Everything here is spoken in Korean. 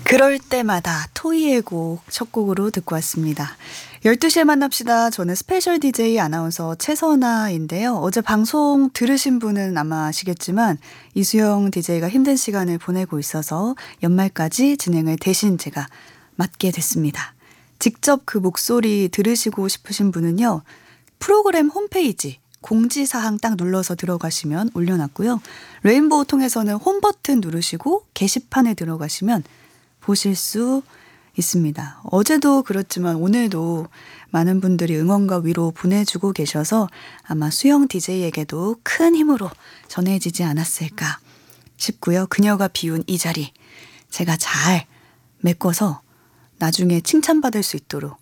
그럴 때마다 토이의 곡 첫 곡으로 듣고 왔습니다. 12시에 만납시다. 저는 스페셜 DJ 아나운서 최선아인데요. 어제 방송 들으신 분은 아마 아시겠지만 이수영 DJ가 힘든 시간을 보내고 있어서 연말까지 진행을 대신 제가 맡게 됐습니다. 직접 그 목소리 들으시고 싶으신 분은요. 프로그램 홈페이지 공지사항 딱 눌러서 들어가시면 올려놨고요. 레인보우 통해서는 홈 버튼 누르시고 게시판에 들어가시면 보실 수 있습니다. 어제도 그렇지만 오늘도 많은 분들이 응원과 위로 보내주고 계셔서 아마 수영 DJ에게도 큰 힘으로 전해지지 않았을까 싶고요. 그녀가 비운 이 자리 제가 잘 메꿔서 나중에 칭찬받을 수 있도록